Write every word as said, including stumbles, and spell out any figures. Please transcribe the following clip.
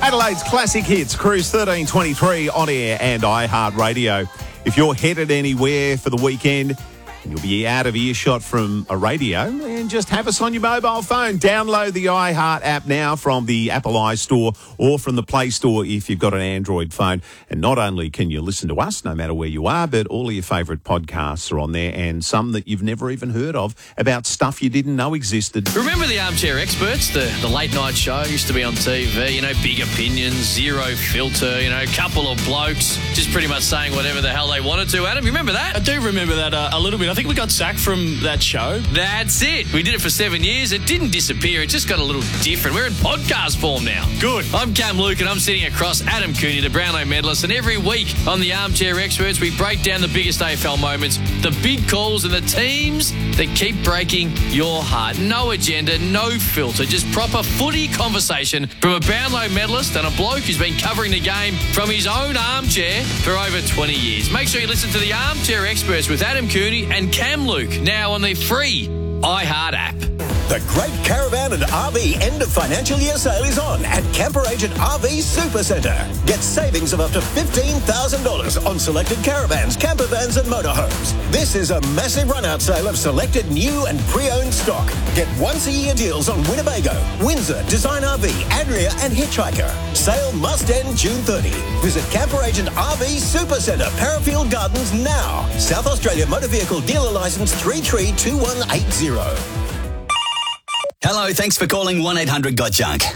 Adelaide's classic hits, Cruise thirteen twenty-three on air and iHeartRadio. If you're headed anywhere for the weekend, you'll be out of earshot from a radio, and just have us on your mobile phone. Download the iHeart app now from the Apple iStore or from the Play Store if you've got an Android phone. And not only can you listen to us no matter where you are, but all of your favourite podcasts are on there, and some that you've never even heard of about stuff you didn't know existed. Remember the Armchair Experts, the, the late night show used to be on T V, you know, big opinions, zero filter, you know, couple of blokes just pretty much saying whatever the hell they wanted to. Adam, you remember that? I do remember that uh, a little bit. I think we got sacked from that show. That's it. We did it for seven years. It didn't disappear. It just got a little different. We're in podcast form now. Good. I'm Cam Luke, and I'm sitting across Adam Cooney, the Brownlow medalist. And every week on the Armchair Experts, we break down the biggest A F L moments, the big calls, and the teams that keep breaking your heart. No agenda, no filter, just proper footy conversation from a Brownlow medalist and a bloke who's been covering the game from his own armchair for over twenty years. Make sure you listen to the Armchair Experts with Adam Cooney and Cam Luke, now on the free iHeart app. The Great Caravan and R V end of financial year sale is on at Camper Agent R V Supercentre. Get savings of up to fifteen thousand dollars on selected caravans, camper vans and motorhomes. This is a massive run-out sale of selected new and pre-owned stock. Get once-a-year deals on Winnebago, Windsor, Design R V, Adria and Hitchhiker. Sale must end June thirtieth. Visit Camper Agent R V Supercentre, Parafield Gardens now. South Australia Motor Vehicle Dealer Licence three three two one eight zero. Hello, thanks for calling one eight hundred got junk.